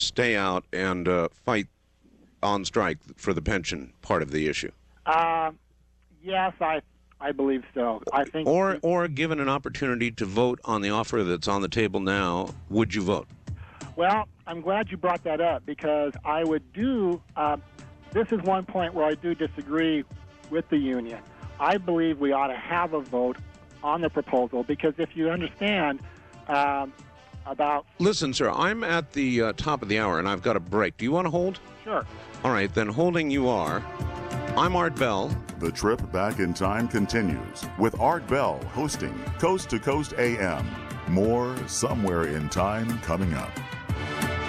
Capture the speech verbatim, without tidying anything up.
stay out and uh, fight on strike for the pension part of the issue? Uh, yes, I I believe so. I think, or or given an opportunity to vote on the offer that's on the table now, would you vote? Well, I'm glad you brought that up because I would do. Uh, this is one point where I do disagree with the union. I believe we ought to have a vote on the proposal because if you understand um, about. Listen, sir, I'm at the uh, top of the hour and I've got a break. Do you want to hold? Sure. All right, then holding you are. I'm Art Bell. The trip back in time continues with Art Bell hosting Coast to Coast A M. More Somewhere in Time coming up.